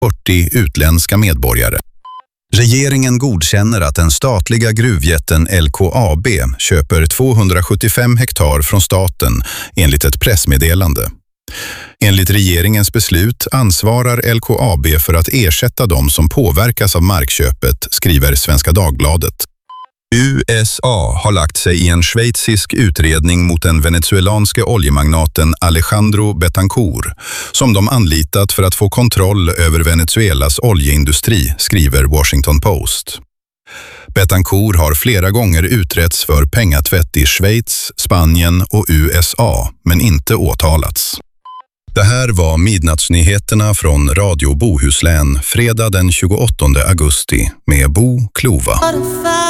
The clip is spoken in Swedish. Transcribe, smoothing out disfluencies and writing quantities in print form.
40 utländska medborgare. Regeringen godkänner att den statliga gruvjätten LKAB köper 275 hektar från staten enligt ett pressmeddelande. Enligt regeringens beslut ansvarar LKAB för att ersätta dem som påverkas av markköpet, skriver Svenska Dagbladet. USA har lagt sig i en schweizisk utredning mot den venezuelanske oljemagnaten Alejandro Betancourt, som de anlitat för att få kontroll över Venezuelas oljeindustri, skriver Washington Post. Betancourt har flera gånger utretts för pengatvätt i Schweiz, Spanien och USA, men inte åtalats. Det här var midnattsnyheterna från Radio Bohuslän, fredag den 28 augusti med Bo Klova.